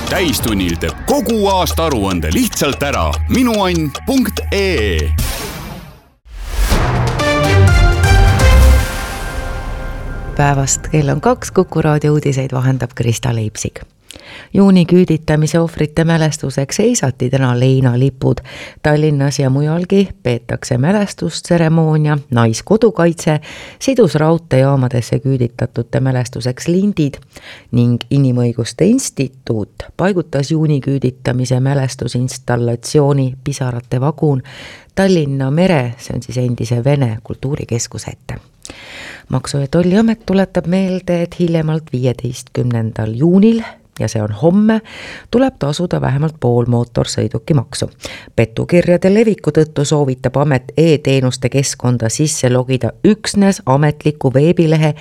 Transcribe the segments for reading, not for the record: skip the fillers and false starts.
Täistunnil teeb kogu aasta aruande lihtsalt ära. Minuann.ee. Päevast kell on 2, Kuku raadio uudiseid vahendab Krista Leipsig. Juuni küüditamise ohvrite mälestuseks seisati täna leinalipud. Tallinnas ja mujalgi peetakse mälestustseremoonia, naiskodukaitse, sidus raudteejaamadesse küüditatute mälestuseks lindid ning Inimõiguste Instituut paigutas juuni küüditamise mälestusinstallatsiooni Pisarate vagun Tallinna mere, see on siis endise Vene kultuurikeskuse ette. Maksu- ja Tolliamet tuletab meelde, et hiljemalt 15. juunil, ja see on homme, tuleb tasuda vähemalt pool mootorsõidukimaksu. Petukirjade leviku tõttu soovitab amet e-teenuste keskkonda sisse logida üksnes ametliku veebilehe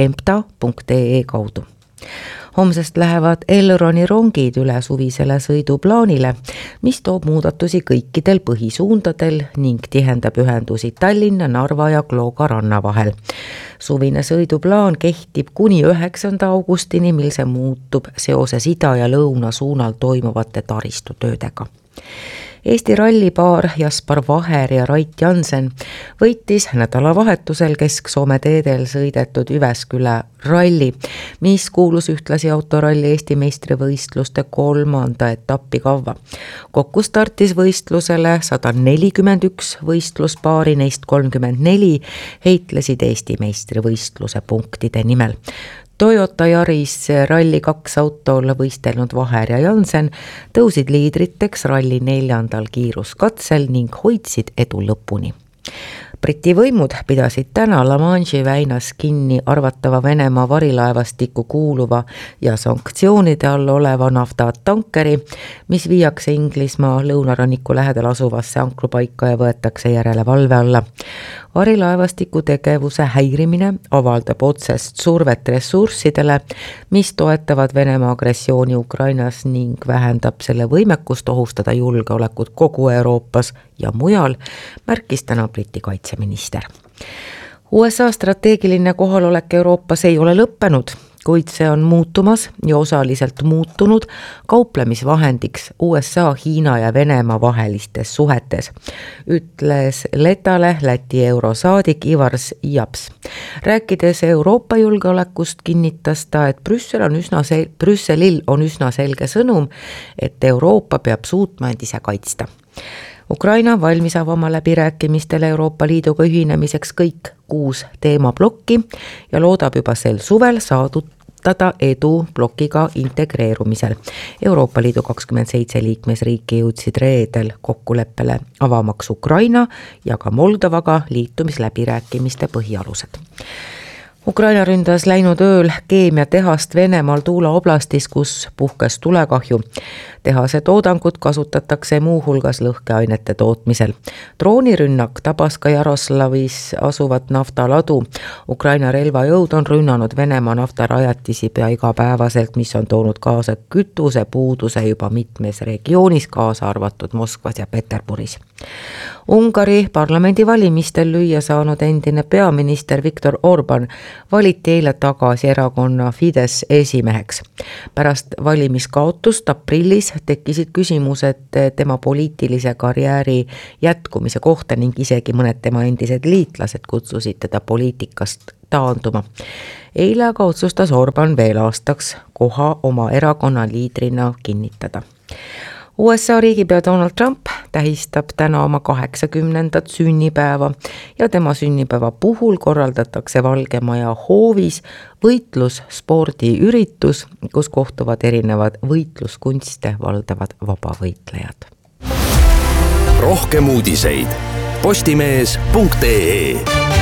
empta.ee kaudu. Homsest lähevad Elroni rongid üle suvisele sõiduplaanile, mis toob muudatusi kõikidel põhisuundadel ning tihendab ühendusi Tallinna, Narva ja Klooga ranna vahel. Suvine sõiduplaan kehtib kuni 9. augustini, mil see muutub seoses ida ja lõuna suunal toimuvate taristutöödega. Eesti rallipaar Jaspar Vaher ja Rait Jansen võitis nädalavahetusel Kesk-Soome teedel sõidetud Üvesküla ralli, mis kuulus ühtlasi autoralli Eesti meistrivõistluste 3. etappi kavva. Kokku startis võistlusele 141 võistluspaari, neist 34 heitlesid Eesti meistrivõistluse punktide nimel. Toyota Yaris Rally 2 autol võistelnud Vaher ja Jansen tõusid liidriteks ralli 4. kiiruskatsel ning hoidsid edu lõpuni. Briti võimud pidasid täna La Manche'i väinas kinni arvatava Venemaa varilaevastikku kuuluva ja sanktsioonide all oleva naftatankeri, mis viiakse Inglismaa lõunaranniku lähedal asuvasse ankrupaika ja võetakse järelevalve alla. Varilaevastiku tegevuse häirimine avaldab otsest survet ressurssidele, mis toetavad Venemaa agressiooni Ukrainas ning vähendab selle võimekust ohustada julgeolekut kogu Euroopas ja mujal, märkis täna Briti kaitseminister. USA strateegiline kohalolek Euroopas ei ole lõppenud, kuid see on muutumas ja osaliselt muutunud kauplemisvahendiks USA, Hiina ja Venemaa vahelistes suhetes, ütles Letale Läti eurosaadik Ivars Japs. Rääkides Euroopa julgeolekust kinnitas ta, et Brüsselil on üsna selge sõnum, et Euroopa peab suutma end ise kaitsta. Ukraina valmis avama läbirääkimistele Euroopa Liiduga ühinemiseks kõik 6 teemablokki ja loodab juba sel suvel saavutada edu blokiga integreerumisel. Euroopa Liidu 27 liikmesriiki jõudsid reedel kokkuleppele avamaks Ukraina ja ka Moldovaga liitumisläbirääkimiste põhialused. Ukraina ründas läinud ööl keemiatehast Venemaal Tuula oblastis, kus puhkes tulekahju. Tehase toodangut kasutatakse muuhulgas lõhkeainete tootmisel. Droonirünnak tabas ka Jaroslavis asuvat naftaladu. Ukraina relvajõud on rünnanud Venemaa naftarajatisi pea igapäevaselt, mis on toonud kaasa kütuse puuduse juba mitmes regioonis, kaasa arvatud Moskvas ja Peterburis. Ungari parlamendivalimistel lüüa saanud endine peaminister Viktor Orban valiti eile tagasi erakonna Fidesz esimeheks. Pärast valimiskaotust aprillis tekkisid küsimused tema poliitilise karjääri jätkumise kohta ning isegi mõned tema endised liitlased kutsusid teda poliitikast taanduma. Eile aga otsustas Orban veel aastaks koha oma erakonna liidrina kinnitada. USA riigipea Donald Trump tähistab täna oma 80. sünnipäeva ja tema sünnipäeva puhul korraldatakse Valge Maja hoovis võitlusspordiüritus, kus kohtuvad erinevad võitluskunste valdavad vabavõitlejad. Rohkem uudiseid postimees.ee.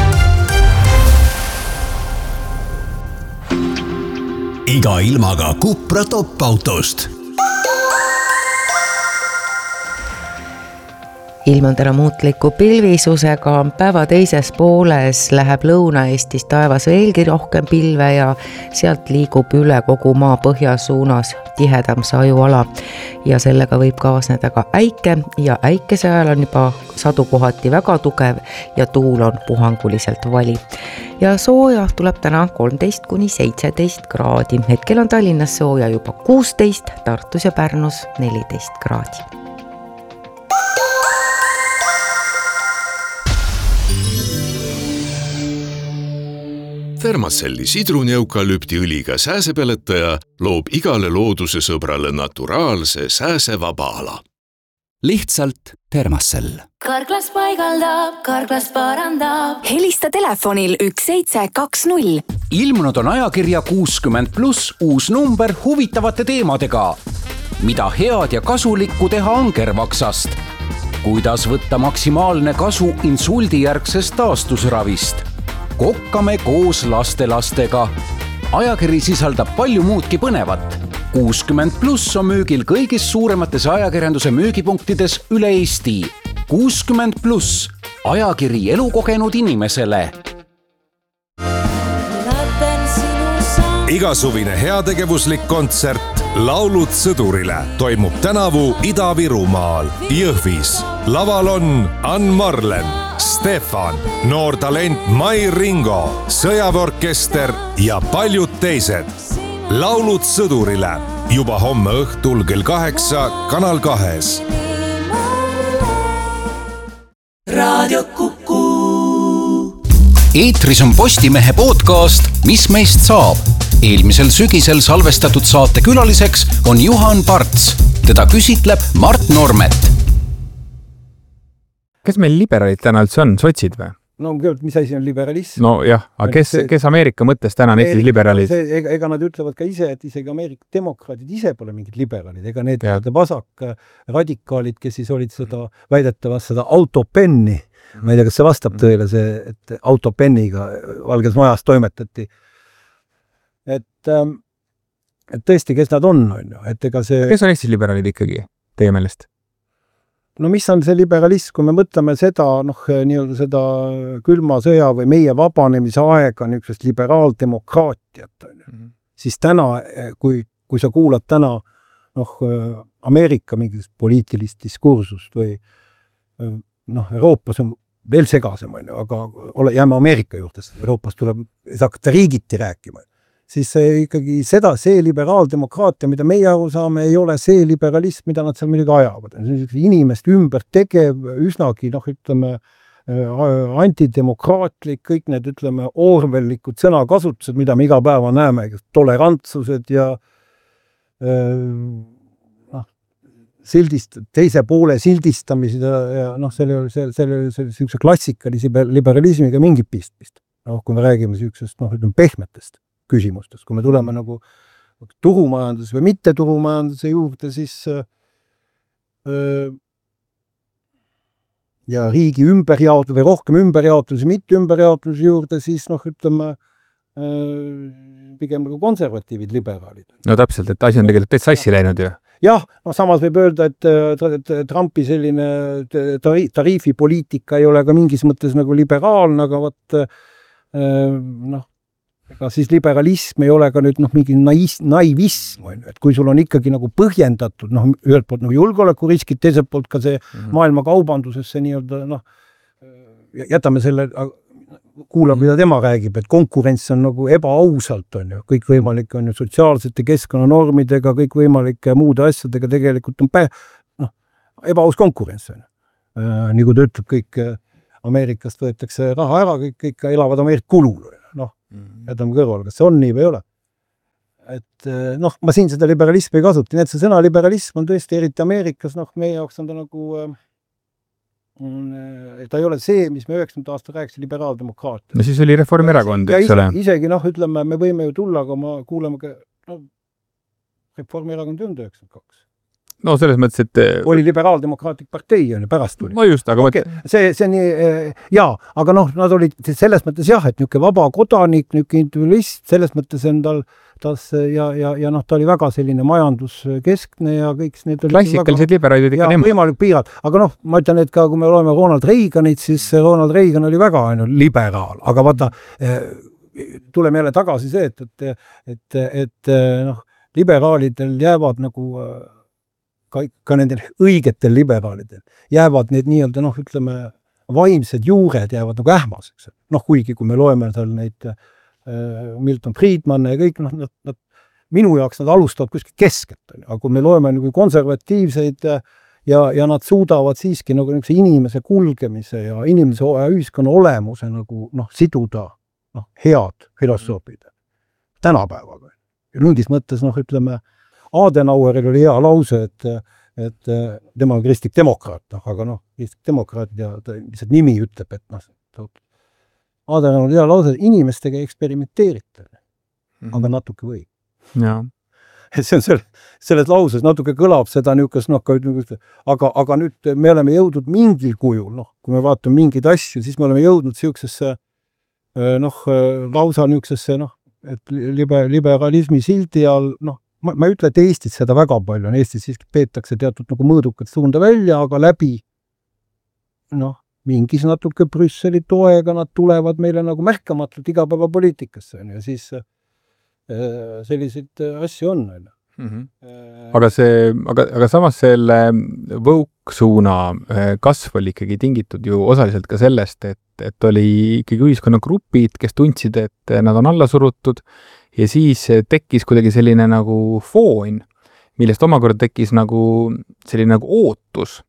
Iga ilmaga Cupra top-autost. Ilm on täna muutliku pilvisusega, päeva teises pooles läheb Lõuna-Eestis taevas veelgi rohkem pilve ja sealt liigub üle kogu maa põhjasuunas tihedam sajuala ja sellega võib kaasneda ka äike ja äikese ajal on juba sadu kohati väga tugev ja tuul on puhanguliselt vali. ja sooja tuleb täna 13–17 kraadi. Hetkel on Tallinnas sooja juba 16, Tartus ja Pärnus 14 kraadi. Thermacelli sidruneukalüptiõliga sääsepeletaja loob igale looduse sõbrale naturaalse sääsevaba ala. Lihtsalt Thermacell. Karklas paigaldab, Karklas parandab. Helista telefonil 1720. Ilmunud on ajakirja 60+ uus number huvitavate teemadega. Mida head ja kasulikku teha angervaksast? Kuidas võtta maksimaalne kasu insuldijärgsest taastusravist? Kokkame koos lastelastega. Ajakiri sisaldab palju muudki põnevat. 60+ on müügil kõigis suuremates ajakirjanduse müügipunktides üle Eesti. 60+, ajakiri elukogenud inimesele. Igasuvine heategevuslik kontsert Laulud sõdurile toimub tänavu Ida-Virumaal, Jõhvis. Laval on Ann Marlen, Stefan, noor talent Mai Ringo, sõjaväeorkester ja paljud teised. Laulud sõdurile juba homme õhtul kell 8 Kanal 2. Radio Kuku. Eetris on Postimehe podcast Mis meist saab? Eelmisel sügisel salvestatud saate külaliseks on Juhan Parts. Teda küsitleb Mart Normet. Kes meil liberaalid täna üldse on? Sotsid või? No mis asi on liberalism? No jah, aga kes Ameerika mõttes täna on Eestis liberaalid? Ega nad ütlevad ka ise, et isegi Ameerika demokraadid ise pole mingid liberaalid. Ega need vasak radikaalid, kes siis olid seda väidetavast seda autopenni. Ma ei tea, kas see vastab tõele, et autopenniga Valges Majas toimetati. Et tõesti, kes nad on? Et ega see... Kes on Eestis liberaalid ikkagi, teie meelest? No mis on see liberalism, kui me mõtleme seda, nii-öelda seda külma sõja või meie vabanemise aega niisugust liberaaldemokraatiat, siis täna, kui sa kuulad täna Ameerika mingist poliitilist diskursust või Euroopas on veel segasem, aga jääme Ameerika juurde, Euroopas tuleb hakata riigiti rääkima. Siis ikkagi see liberaaldemokraatia, mida meie aru saame, ei ole see liberalism, mida nad seal midagi ajavad. Inimest ümber tegev, üsnagi, ütleme, antidemokraatlik, kõik need, ütleme, orwellikud sõnakasutused, mida me iga päeva näeme, tolerantsused ja teise poole sildistamised ja selle klassikalise liberalismiga mingit pistmist. Kui me räägime pehmetest küsimustest. Kui me tuleme turumajanduse või mitte turumajanduse juurde, siis ja riigi ümberjaotus või rohkem ümberjaotus ja mitte ümberjaotus juurde, siis ütleme pigem konservatiivid liberaalid. No täpselt, et asi on tegelikult täitsa sassi läinud ju. Jah, samas võib öelda, et Trumpi selline tariifipoliitika ei ole ka mingis mõttes liberaalne, aga ega siis liberalism ei ole ka nüüd mingi naivism, et kui sul on ikkagi põhjendatud, ühelt poolt julgeolekuriskid, teiselt poolt ka see maailma kaubandusesse nii-öelda, jätame selle, kuulab, mida tema räägib, et konkurents on ebaausalt, kõik võimalik on sotsiaalsete keskkonnanormidega, kõik võimalike muude asjadega tegelikult on ebaaus konkurents. Nii kui ta ütleb, kõik Ameerikast võetakse raha ära, kõik elavad Ameerika kulul. Jätame kõrval, kas see on nii või ei ole. Et ma siin seda liberalismi ei kasuta, nii et see sõna liberalism on tõesti eriti Ameerikas, meie jaoks on ta ta ei ole see, mis me 90 aasta rääkisi liberaaldemokraatia. No siis oli Reformierakond, eks ole. Isegi, ütleme, me võime ju tulla, aga ma kuuleme ka, Reformierakond on 92. No selles mõttes, et... Oli liberaaldemokraatlik partei, pärast tuli. No just, aga... See nii, aga nad olid selles mõttes et niisugune vaba kodanik, niisugune individualist, selles mõttes on ta oli väga selline majanduskeskne ja kõik need olid... Klassikalised liberaalid ikka nemad. Võimalik piirad, aga ma ütlen, et ka kui me oleme Ronald Reaganit, siis Ronald Reagan oli väga liberaal, aga vaata, tuleme jälle tagasi see, et liberaalidel jäävad ka nendel õigetel liberaalidel jäävad need nii-öelda, ütleme, vaimsed juured jäävad ähmaseks. noh, kuigi kui me loeme seal neid Milton Friedmanne ja kõik, noh, nad minu jaoks nad alustavad kuskil keskelt, aga kui me loeme nagu konservatiivseid ja nad suudavad siiski nagu inimese kulgemise ja inimese ja ühiskonna olemuse nagu siduda head filosoofid tänapäevaga. Ja mingis mõttes, ütleme, Adenaueril oli hea lause, et tema on kristlik demokraat, aga kristlik demokraat ja ta lihtsalt nimi ütleb, et Adenauer oli hea lause, et inimestega eksperimenteerite, aga natuke võib. Jaa. Et see on selles lauses natuke kõlab seda niukest, aga nüüd me oleme jõudnud mingil kujul, kui me vaatame mingeid asju, siis me oleme jõudnud siuksesse, lausa niuksesse, et liberalismi sildi all, ma ei ütle, et Eestis seda väga palju on, Eestis siiski peetakse teatud nagu mõõdukat suunda välja, aga läbi, mingis natuke Brüsseli toega nad tulevad meile nagu märkamatult igapäevapoliitikasse ja siis selliseid asju on. Aga samas selle võuksuuna kasv oli ikkagi tingitud ju osaliselt ka sellest, et oli ikkagi ühiskonnagrupid, kes tundsid, et nad on alla surutud ja siis tekkis kuidagi selline nagu foon, millest omakorda tekkis nagu selline nagu ootus,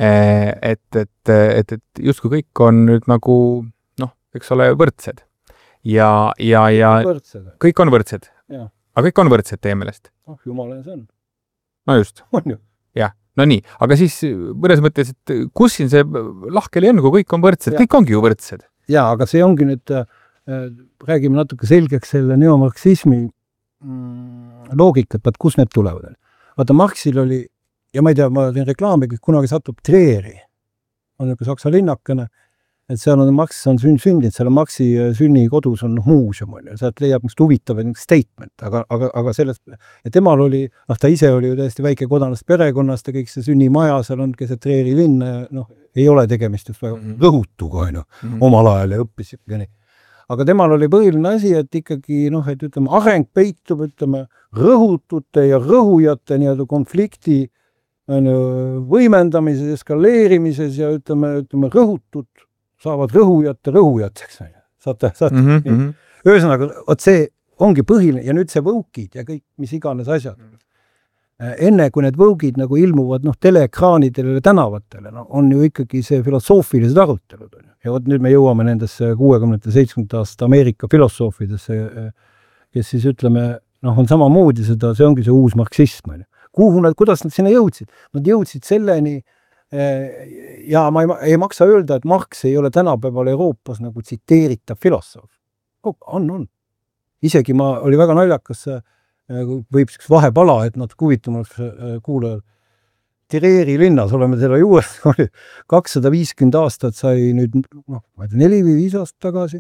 et justkui kõik on nüüd nagu, eks ole, võrdsed. Ja kõik on võrdsed. Aga kõik on võrdsed teie meelest. Jumala see on. No just. On ju. Jah, no nii. Aga siis mõnes mõttes, et kus siin see lahkeli on, kui kõik on võrdsed? Kõik ongi ju võrdsed. Jaa, aga see ongi nüüd, räägime natuke selgeks selle neomarksismi loogikat, vaat kus need tulevad. Vaata, Marxil oli, ja ma ei tea, ma teen reklaami, kunagi satub Trieri, on niisugune saksa linnakene, et seal on Marx on sündinud, seal on Marxi sünnikodus on muuseum, sealt leiab huvitav statement, aga sellest, ja temal oli, ta ise oli ju täiesti väike kodanast perekonnast ja kõik see sünnimaja, seal on keset Trieri linn, ei ole tegemist just väga rõhutuga, omal ajal ja õppis nii. Aga temal oli põhiline asi, et ikkagi, et ütleme, areng peitub, ütleme, rõhutute ja rõhujate nii-öelda konflikti võimendamises, eskaleerimises ja ütleme, rõhutud saavad rõhujateks. Saate? Ühesõnaga, see ongi põhiline ja nüüd see võukid ja kõik, mis iganes asjad. Enne kui need võugid nagu ilmuvad teleekraanidele ja tänavatele, on ju ikkagi see filosoofilised arutelud. Ja nüüd me jõuame nendesse 60. 70. aasta Ameerika filosoofidesse, kes siis ütleme, on samamoodi seda, see ongi see uus marksism. Kuidas nad sinna jõudsid? Nad jõudsid selleni, ja ma ei maksa öelda, et Marx ei ole tänapäeval Euroopas nagu tsiteeritav filosoof. On. Isegi oli väga naljakas, võib vahepala, et nad kuvitumaks kuulajal. Trieri linnas oleme selle juures, 250 aastat sai nüüd, 4 või 5 aastat tagasi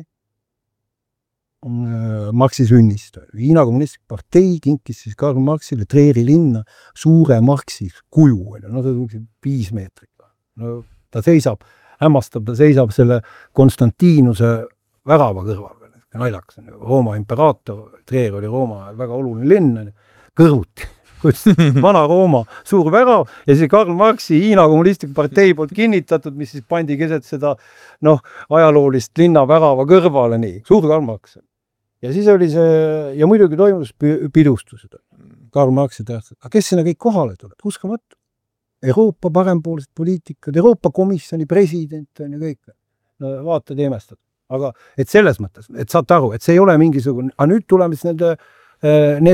Marxi sünnist. Hiina kommunistlik partei kinkis siis Karl Marxile Trieri linna suure Marxi kuju. See on 5 meetrit. Ta seisab, hämmastab, ta seisab selle Konstantinuse värava kõrval. Naljakas. Rooma imperaator, Trier oli Rooma väga oluline linn, kõrvuti. Vana-Rooma suur värav ja siis Karl Marxi Hiina kommunistlik partei poolt kinnitatud, mis siis pandi keset seda ajaloolist linna värava kõrvale nii. Suur Karl Marx. Ja siis oli see, ja muidugi toimus pidustused. Karl Marxi tähtsad. Aga kes sinna kõik kohale tuleb? Uskamatu. Euroopa parempoolsed poliitikad, Euroopa komisjoni president ja kõik. Vaatad imestad. Aga et selles mõttes, et saate aru, et see ei ole mingisugune, aga nüüd tuleme siis need